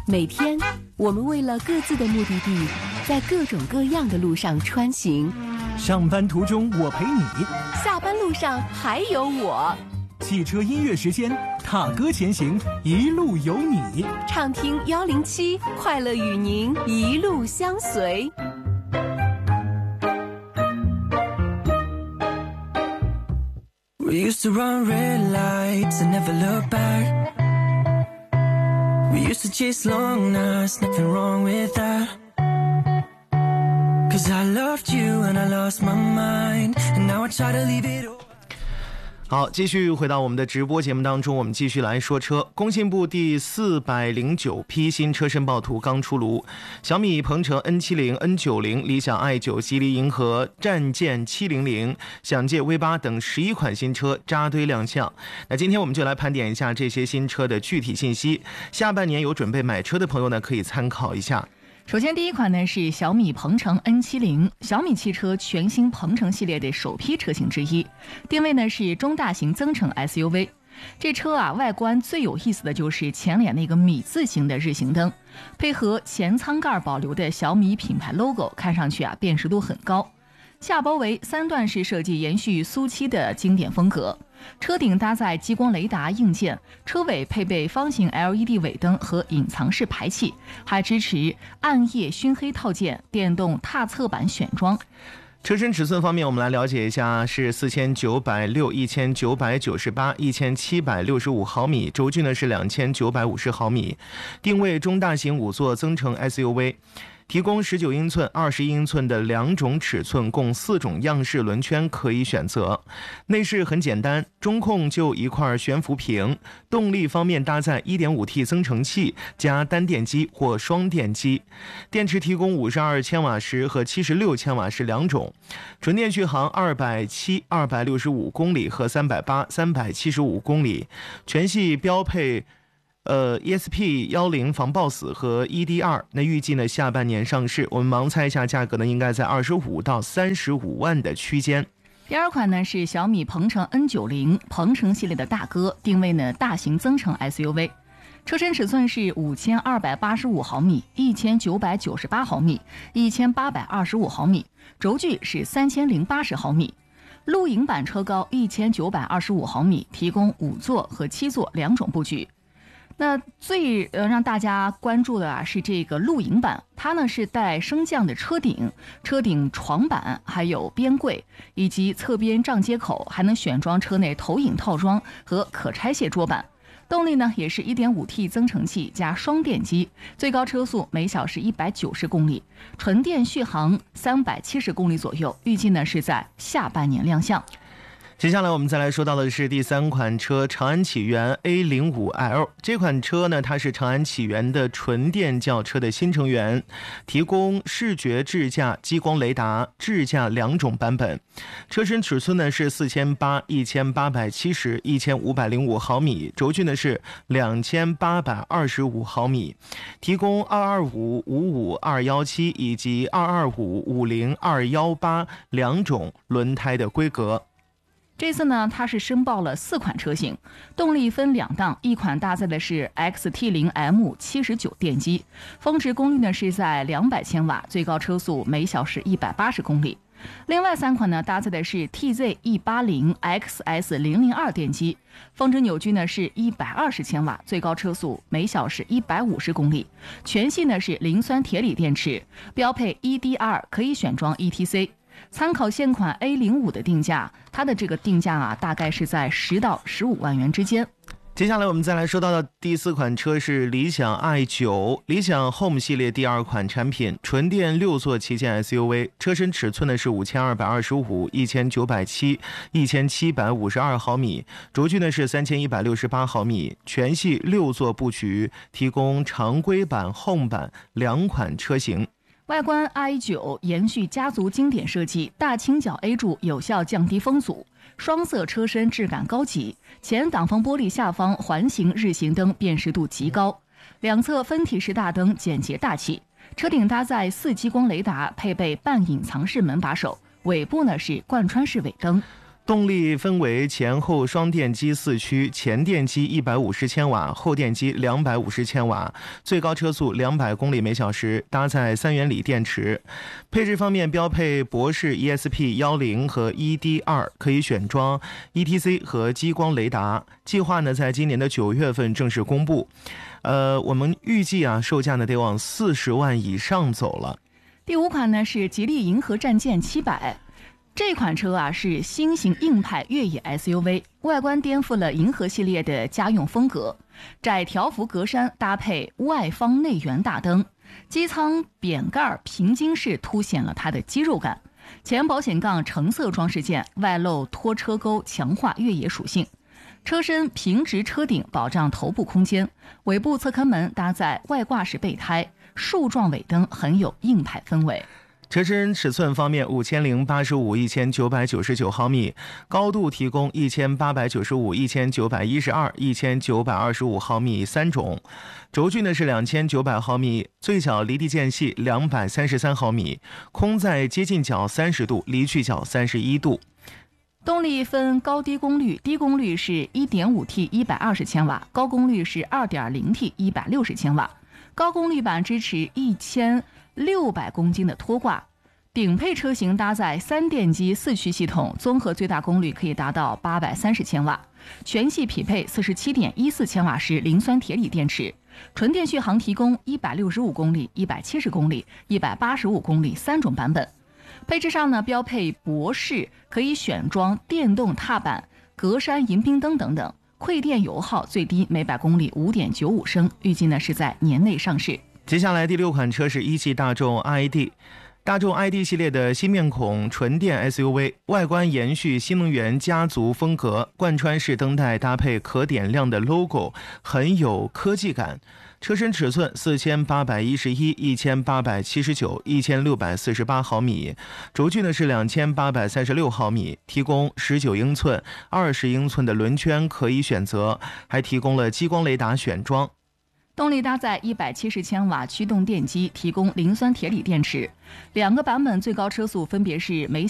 每天，我们为了各自的目的地，在各种各样的路上穿行。 上班途中我陪你， 下班路上还有我。 汽车音乐时间，踏歌前行，一路有你。 畅听107，快乐与您一路相随。 We used to run red lights and never look back. We used to chase long nights, nothing wrong with that. Cause I loved you and I lost my mind, and now I try to leave it all. 好，继续回到我们的直播节目当中，我们继续来说车。工信部第409批新车申报图刚出炉，小米鹏程 N70、N90、理想 i9、吉利银河、战舰700、享界 V8 等11款新车扎堆亮相。那今天我们就来盘点一下这些新车的具体信息，下半年有准备买车的朋友呢，可以参考一下。 首先第一款呢是小米鹏程 N70， 小米汽车全新鹏程系列的首批车型之一，定位呢是中大型增程 SUV。 这车外观最有意思的就是前脸那个米字形的日行灯，配合前舱盖保留的小米品牌 logo， 看上去辨识度很高。下包围3段式设计，延续苏7的经典风格。车顶搭载激光雷达硬件，车尾配备方形 LED 尾灯和隐藏式排气，还支持暗夜熏黑套件、电动踏侧板选装。 车身尺寸方面，我们来了解一下，是4960、1998、1765毫米，轴距呢是2950毫米，定位中大型5座增程 SUV。提供19英寸、21英寸的2种尺寸，共4种样式轮圈可以选择。内饰很简单，中控就一块悬浮屏。动力方面搭载 1.5T 增程器加单电机或双电机，电池提供52千瓦时和76千瓦时2种，纯电续航270、265公里和380、375公里，全系标配ESP10 防抱死和 ED2， 那预计呢下半年上市。我们盲猜一下价格呢，应该在25到35万的区间。 第二款呢是小米鹏程 N90， 鹏程系列的大哥，定位呢大型增程 SUV， 车身尺寸是5285毫米、1998毫米、1825毫米，轴距是3080毫米。露营版车高1925毫米，提供5座和7座2种布局。那最让大家关注的是这个露营版，它呢是带升降的车顶床板，还有边柜以及侧边账接口，还能选装车内投影套装和可拆卸桌板。动力呢也是 1.5T 增程器加双电机，最高车速每小时190公里，纯电续航370公里左右，预计呢是在下半年亮相。 接下来我们再来说到的是第3款车，长安启源 A05L。 这款车呢，它是长安启源的纯电轿车的新成员，提供视觉智驾、激光雷达、智驾2种版本。车身尺寸呢是4800、1870、1505毫米，轴距呢是2825毫米，提供225、55、217以及225、50、218 2种轮胎的规格。 这次呢，它是申报了4款车型，动力分2档，一款搭载的是 XT0M 79电机，峰值功率呢是在200千瓦，最高车速每小时180公里。另外3款呢，搭载的是 TZ180 XS002 电机，峰值扭矩呢是120千瓦，最高车速每小时150公里。全系呢是磷酸铁锂电池，标配 ED2， 可以选装 ETC。参考现款 A05 的定价，它的这个定价大概是在10到15万元之间。 接下来我们再来说到的第4款车是理想 i9， 理想 Home 系列第2款产品，纯电6座旗舰 SUV， 车身尺寸呢是5225、1970、1752毫米，轴距呢是3168毫米，全系6座布局，提供常规版、Home 版2款车型。 外观 i9 延续家族经典设计，大倾角 A 柱有效降低风阻，双色车身质感高级，前挡风玻璃下方环形日行灯辨识度极高，两侧分体式大灯简洁大气，车顶搭载4激光雷达，配备半隐藏式门把手，尾部呢是贯穿式尾灯。 动力分为前后双电机4驱，前电机150千瓦，后电机250千瓦，最高车速200公里每小时，搭载3元锂电池。配置方面标配博世 ESP10 和 ED2， 可以选装 ETC 和激光雷达。计划呢在今年的9月份正式公布。我们预计售价呢得往40万以上走了。 第5款呢是吉利银河战舰700。这款车是新型硬派越野 SUV， 外观颠覆了银河系列的家用风格，窄条幅格栅搭配外方内圆大灯，机舱扁盖平金式凸显了它的肌肉感，前保险杠橙色装饰件，外露拖车钩强化越野属性，车身平直车顶保障头部空间，尾部侧坑门搭载外挂式备胎，竖状尾灯很有硬派氛围。 车身尺寸方面，5085/1999毫米，高度提供1895/1912、1925毫米3种，轴距呢是2900毫米，最小离地间隙233毫米，空载接近角30度，离去角31度。 动力分高低功率，低功率是 1.5T 120千瓦，高功率是 2.0T 160千瓦。高功率版支持1600公斤的拖挂，顶配车型搭载3电机4驱系统，综合最大功率可以达到830千瓦，全系匹配 47.14千瓦时磷酸铁锂电池，纯电续航提供165公里、170公里、185公里3种版本。配置上呢，标配博世，可以选装电动踏板、格栅迎宾灯等等。馈电油耗最低每100公里 5.95 升，预计呢是在年内上市。 接下来第6款车是一汽大众 ID。大众 ID 系列的新面孔纯电 SUV， 外观延续新能源家族风格，贯穿式灯带搭配可点亮的 logo， 很有科技感。车身尺寸4811/1879/1648毫米，轴距呢是2836毫米，提供19英寸、20英寸的轮圈可以选择，还提供了激光雷达选装。 动力搭载170千瓦驱动电机，提供磷酸铁锂电池，2个版本最高车速分别是每